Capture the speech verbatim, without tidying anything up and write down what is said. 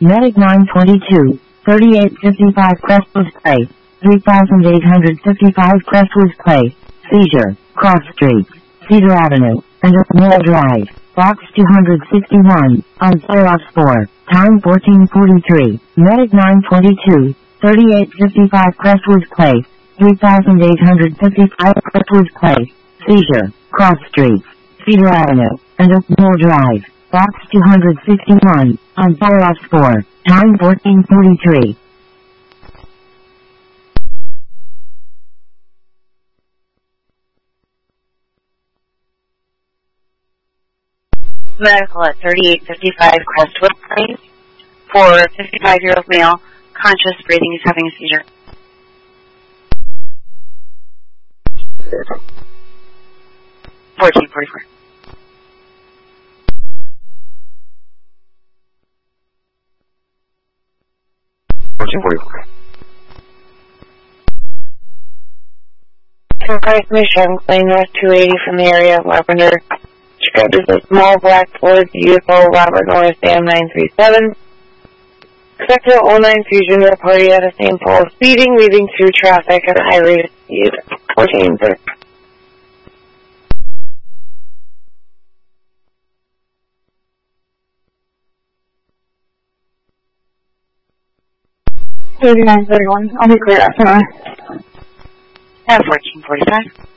Medic nine twenty-two, thirty-eight fifty-five Crestwoods Place, three thousand eight hundred fifty-five Crestwoods Place, seizure, Cross Street, Cedar Avenue, and Mill Drive, Box two sixty-one, on Xerox four, time fourteen forty-three. Medic nine twenty-two, thirty-eight fifty-five Crestwoods Place, three thousand eight hundred fifty-five Crestwoods Place, seizure, Cross Street, Cedar Avenue, and Mill Drive, Box two sixty-one, on Xerox four, time fourteen forty-three. Medical at thirty-eight fifty-five Crestwood Place for fifty-five-year-old male, conscious breathing, is having a seizure. fourteen forty-four. fourteen forty-four. Surprise mission, plane North two eighty from the area of Lavender. Described as a small black Ford U F O, Robert Norris, Dam nine three seven. Sector oh nine Fusion, their party at a Saint Paul, speeding, leaving through traffic at a high rate of speed. fourteen thirty. thirty-nine thirty-one. I'll be clear after that. At fourteen forty-five.